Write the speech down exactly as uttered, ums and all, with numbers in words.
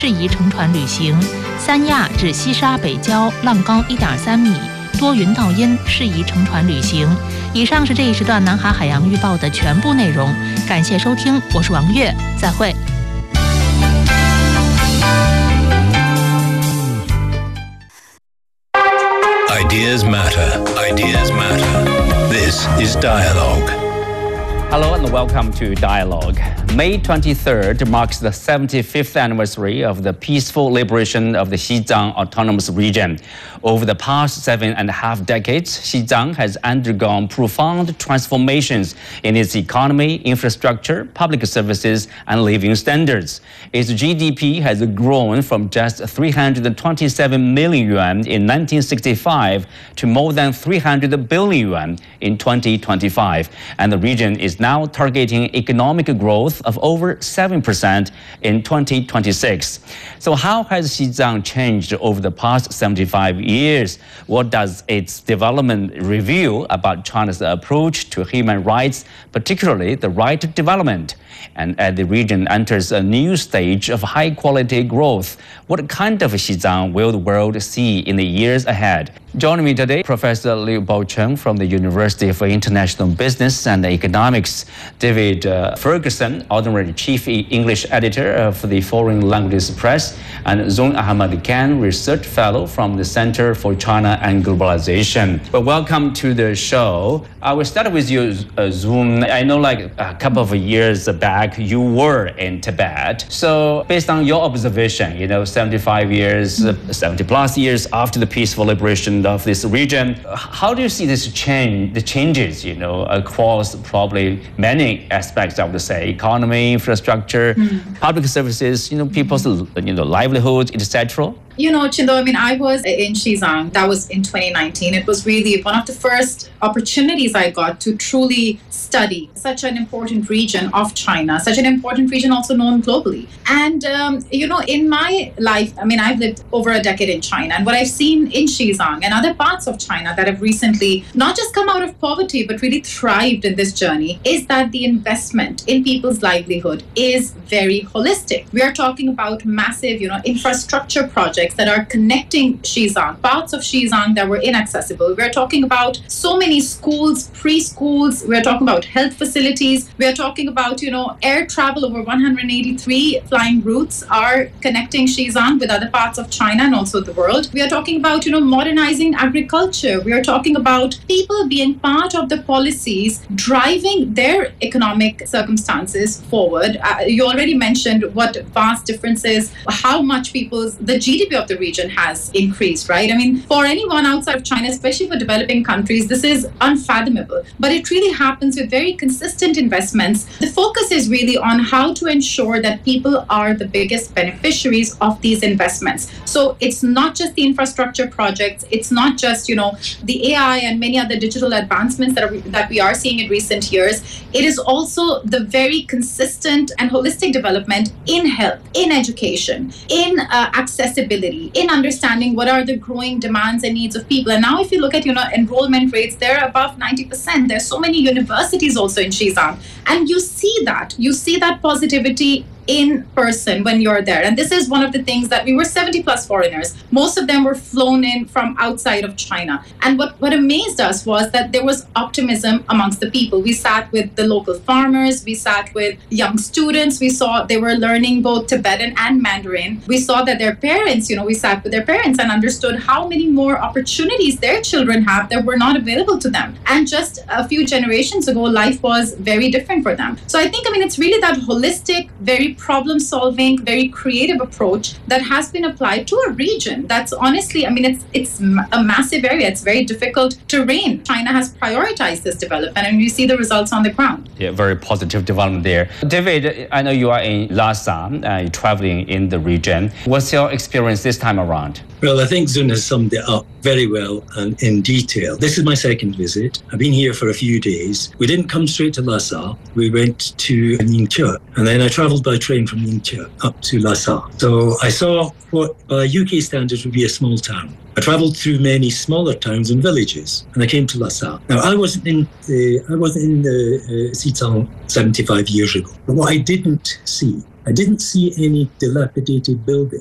适宜乘船旅行。三亚至西沙北礁浪高一点三米，多云到阴，适宜乘船旅行。以上是这一时段南海海洋预报的全部内容，感谢收听，我是王悦，再会。 Ideas matter. Ideas matter. This is Dialogue. Hello and welcome to Dialogue. May twenty-third marks the seventy-fifth anniversary of the peaceful liberation of the Xizang Autonomous Region. Over the past seven and a half decades, Xizang has undergone profound transformations in its economy, infrastructure, public services, and living standards. Its G D P has grown from just three hundred twenty-seven million yuan in nineteen sixty-five to more than three hundred billion yuan in twenty twenty-five, and the region is now targeting economic growth of over seven percent in twenty twenty-six. So how has Xizang changed over the past seventy-five years? What does its development reveal about China's approach to human rights, particularly the right to development? And as the region enters a new stage of high-quality growth, what kind of Xizang will the world see in the years ahead? Joining me today, Professor Liu Baocheng from the University for International Business and Economics, David uh, Ferguson, Honorary Chief English Editor of the Foreign Languages Press, and Zung Ahmad Khan, Research Fellow from the Center for China and Globalization. Well, welcome to the show. I will start with you, uh, Zung. I know like a couple of years back, you were in Tibet. So based on your observation, you know, seventy-five years, uh, seventy plus years after the peaceful liberation of this region, how do you see this change, the changes, you know, across probably many aspects, I would say, economy, infrastructure, mm. public services, you know, people's, you know, livelihood, et cetera? You know, Chindo, I mean, I was in Xizang. That was in twenty nineteen. It was really one of the first opportunities I got to truly study such an important region of China, such an important region also known globally. And, um, you know, in my life, I mean, I've lived over a decade in China. And what I've seen in Xizang and other parts of China that have recently not just come out of poverty, but really thrived in this journey is that the investment in people's livelihood is very holistic. We are talking about massive, you know, infrastructure projects that are connecting Xizang, parts of Xizang that were inaccessible. We're talking about so many schools, preschools. We're talking about health facilities. We're talking about, you know, air travel. Over one hundred eighty-three flying routes are connecting Xizang with other parts of China and also the world. We are talking about, you know, modernizing agriculture. We are talking about people being part of the policies driving their economic circumstances forward. Uh, you already mentioned what vast differences, how much people's, the G D P of the region has increased, right? I mean, for anyone outside of China, especially for developing countries, this is unfathomable. But it really happens with very consistent investments. The focus is really on how to ensure that people are the biggest beneficiaries of these investments. So it's not just the infrastructure projects, it's not just, you know, the A I and many other digital advancements that, are, that we are seeing in recent years. It is also the very consistent and holistic development in health, in education, in uh, accessibility, in understanding what are the growing demands and needs of people. And now if you look at, you know, enrollment rates, they're above ninety percent. There's so many universities also in Xizang. And you see that, you see that positivity in person when you're there. And this is one of the things that we were seventy plus foreigners. Most of them were flown in from outside of China. And what, what amazed us was that there was optimism amongst the people. We sat with the local farmers, we sat with young students, we saw they were learning both Tibetan and Mandarin. We saw that their parents, you know, we sat with their parents and understood how many more opportunities their children have that were not available to them. And just a few generations ago, life was very different for them. So I think, I mean, it's really that holistic, very problem-solving, very creative approach that has been applied to a region that's honestly, I mean, it's it's a massive area. It's very difficult terrain. China has prioritized this development, and you see the results on the ground. Yeah, very positive development there. David, I know you are in Lhasa, uh, traveling in the region. What's your experience this time around? Well, I think Zun has summed it up very well and in detail. This is my second visit. I've been here for a few days. We didn't come straight to Lhasa. We went to Ningxia, and then I travelled by train from Ningxia up to Lhasa. So I saw what by U K standards would be a small town. I travelled through many smaller towns and villages, and I came to Lhasa. Now, I wasn't in uh, I wasn't in uh, uh, Xizang seventy-five years ago, but what I didn't see I didn't see any dilapidated buildings.